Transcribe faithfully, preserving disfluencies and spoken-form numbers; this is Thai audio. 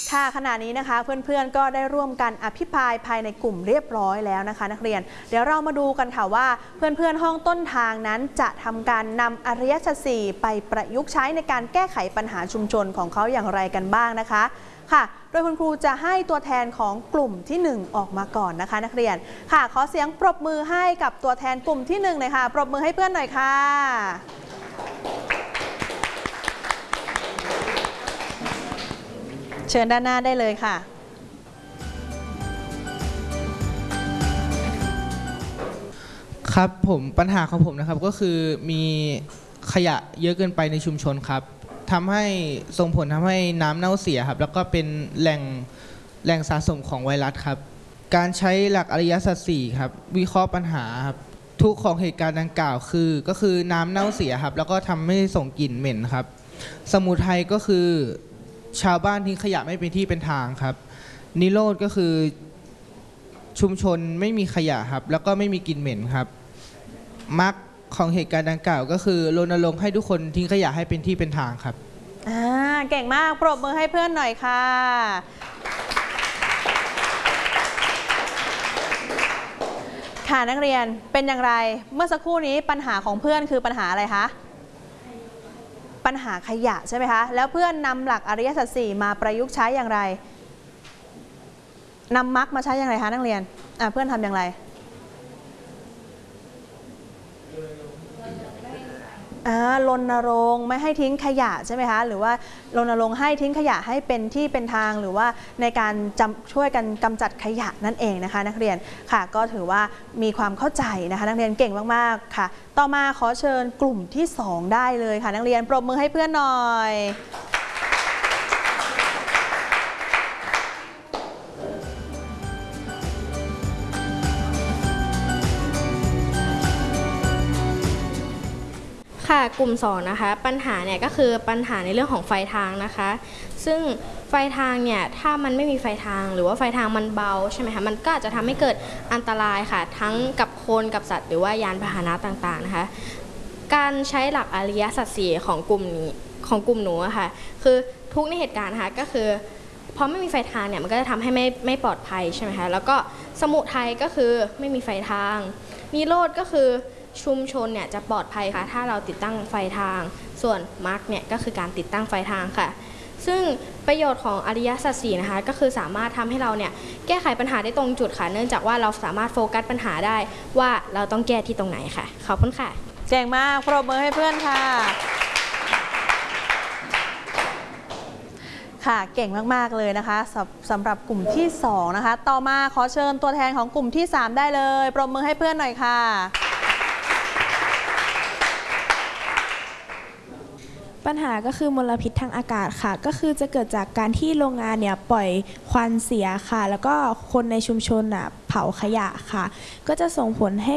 ค่ะขณะนี้นะคะเพื่อนๆก็ได้ร่วมกันอภิปรายภายในกลุ่มเรียบร้อยแล้วนะคะนักเรียนเดี๋ยวเรามาดูกันค่ะว่าเพื่อนๆห้องต้นทางนั้นจะทำการนำอริยสัจสี่ไปประยุกต์ใช้ในการแก้ไขปัญหาชุมชนของเขาอย่างไรกันบ้างนะคะค่ะโดยคุณครูจะให้ตัวแทนของกลุ่มที่หนึ่งออกมาก่อนนะคะนักเรียนค่ะขอเสียงปรบมือให้กับตัวแทนกลุ่มที่หนึ่งหน่อยค่ะปรบมือให้เพื่อนหน่อยค่ะเชิญด้านหน้าได้เลยค่ะครับผมปัญหาของผมนะครับก็คือมีขยะเยอะเกินไปในชุมชนครับทำให้ส่งผลทำให้น้ำเน่าเสียครับแล้วก็เป็นแหล่งแหล่งสะสมของไวรัสครับการใช้หลักอริยสัจสี่ครับวิเคราะห์ปัญหาครับทุกของเหตุการณ์ดังกล่าวคือก็คือน้ำเน่าเสียครับแล้วก็ทำให้ส่งกลิ่นเหม็นครับสมุทัยก็คือชาวบ้านทิ้งขยะไม่เป็นที่เป็นทางครับนิโรธก็คือชุมชนไม่มีขยะครับแล้วก็ไม่มีกลิ่นเหม็นครับมรรคของเหตุการณ์ดังกล่าวก็คือรณรงค์ให้ทุกคนทิ้งขยะให้เป็นที่เป็นทางครับอ่าเก่งมากปรบมือให้เพื่อนหน่อยค่ะค่ะนักเรียนเป็นอย่างไรเมื่อสักครู่นี้ปัญหาของเพื่อนคือปัญหาอะไรคะปัญหาขยะใช่ไหมคะแล้วเพื่อนนำหลักอริยสัจสี่มาประยุกต์ใช้อย่างไรนำมรรคมาใช้อย่างไรคะนักเรียนอ่าเพื่อนทำอย่างไรรณรงค์ไม่ให้ทิ้งขยะใช่ไหมคะหรือว่ารณรงค์ให้ทิ้งขยะให้เป็นที่เป็นทางหรือว่าในการช่วยกันกำจัดขยะนั่นเองนะคะนักเรียนค่ะก็ถือว่ามีความเข้าใจนะคะนักเรียนเก่งมากๆค่ะต่อมาขอเชิญกลุ่มที่สองได้เลยค่ะนักเรียนปรบมือให้เพื่อนหน่อยค่ะกลุ่มสองนะคะปัญหาเนี่ยก็คือปัญหาในเรื่องของไฟทางนะคะซึ่งไฟทางเนี่ยถ้ามันไม่มีไฟทางหรือว่าไฟทางมันเบาใช่ไหมคะมันก็อาจจะทำให้เกิดอันตรายค่ะทั้งกับคนกับสัตว์หรือว่ายานพาหนะต่างๆนะคะการใช้หลักอริยสัจสี่ของกลุ่มนี้ของกลุ่มหนูอะค่ะคือทุกในเหตุการณ์นะคะก็คือพอไม่มีไฟทางเนี่ยมันก็จะทำให้ไม่ไม่ปลอดภัยใช่ไหมคะแล้วก็สมุทัยก็คือไม่มีไฟทางนิโรธก็คือชุมชนเนี่ยจะปลอดภัยค่ะถ้าเราติดตั้งไฟทางส่วนมรรคเนี่ยก็คือการติดตั้งไฟทางค่ะซึ่งประโยชน์ของอริยสัจสี่นะคะก็คือสามารถทำให้เราเนี่ยแก้ไขปัญหาได้ตรงจุดค่ะเนื่องจากว่าเราสามารถโฟกัสปัญหาได้ว่าเราต้องแก้ที่ตรงไหนค่ะขอบคุณค่ะเก่งมากปรบมือให้เพื่อนค่ะค่ะเก่งมากๆเลยนะคะสำสำหรับกลุ่มที่สองนะคะต่อมาขอเชิญตัวแทนของกลุ่มที่สามได้เลยปรบมือให้เพื่อนหน่อยค่ะปัญหาก็คือมลพิษทางอากาศค่ะก็คือจะเกิดจากการที่โรงงานเนี่ยปล่อยควันเสียค่ะแล้วก็คนในชุมชนน่ะเผาขยะค่ะก็จะส่งผลให้